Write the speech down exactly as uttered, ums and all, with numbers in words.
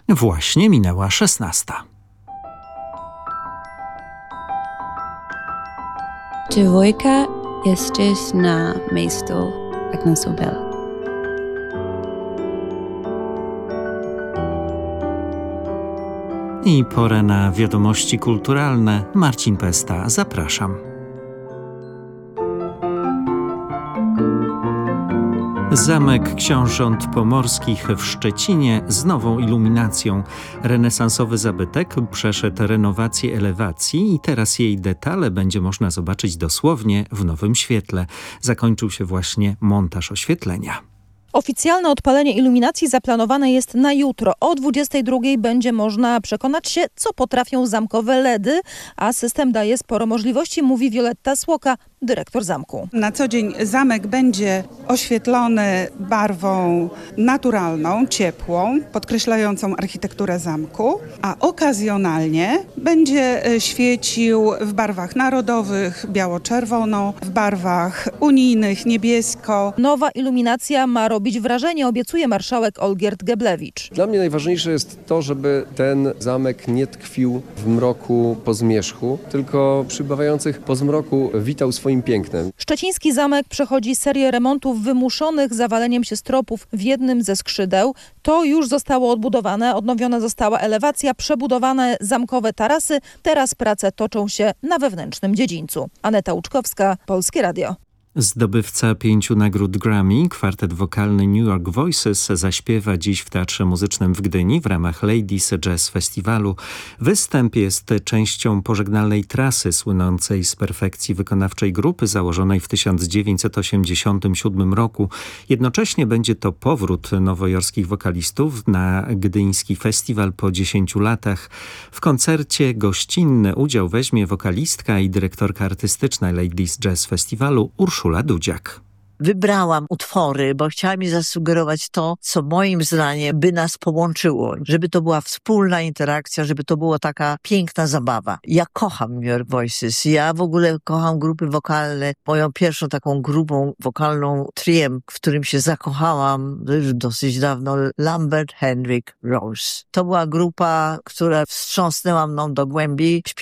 Właśnie minęła szesnasta. Dwójka jesteś na miejscu Agnes Obel. I pora na wiadomości kulturalne. Marcin Pesta, zapraszam. Zamek Książąt Pomorskich w Szczecinie z nową iluminacją. Renesansowy zabytek przeszedł renowację elewacji i teraz jej detale będzie można zobaczyć dosłownie w nowym świetle. Zakończył się właśnie montaż oświetlenia. Oficjalne odpalenie iluminacji zaplanowane jest na jutro. O dwudziestej drugiej będzie można przekonać się, co potrafią zamkowe ledy, a system daje sporo możliwości, mówi Wioletta Słoka, dyrektor zamku. Na co dzień zamek będzie oświetlony barwą naturalną, ciepłą, podkreślającą architekturę zamku, a okazjonalnie będzie świecił w barwach narodowych, biało-czerwono, w barwach unijnych, niebiesko. Nowa iluminacja ma robić wrażenie, obiecuje marszałek Olgierd Geblewicz. Dla mnie najważniejsze jest to, żeby ten zamek nie tkwił w mroku po zmierzchu, tylko przy bywających po zmroku witał swoim pięknem. Szczeciński zamek przechodzi serię remontów wymuszonych zawaleniem się stropów w jednym ze skrzydeł. To już zostało odbudowane, odnowiona została elewacja, przebudowane zamkowe tarasy. Teraz prace toczą się na wewnętrznym dziedzińcu. Aneta Łuczkowska, Polskie Radio. Zdobywca pięciu nagród Grammy, kwartet wokalny New York Voices zaśpiewa dziś w Teatrze Muzycznym w Gdyni w ramach Ladies Jazz Festiwalu. Występ jest częścią pożegnalnej trasy słynącej z perfekcji wykonawczej grupy założonej w tysiąc dziewięćset osiemdziesiątym siódmym roku. Jednocześnie będzie to powrót nowojorskich wokalistów na gdyński festiwal po dziesięciu latach. W koncercie gościnny udział weźmie wokalistka i dyrektorka artystyczna Ladies Jazz Festiwalu Urszula Dudziak. Wybrałam utwory, bo chciałam mi zasugerować to, co moim zdaniem by nas połączyło. Żeby to była wspólna interakcja, żeby to była taka piękna zabawa. Ja kocham New York Voices. Ja w ogóle kocham grupy wokalne. Moją pierwszą taką grupą wokalną triem, w którym się zakochałam już dosyć dawno, Lambert, Hendrick, Rose. To była grupa, która wstrząsnęła mną do głębi.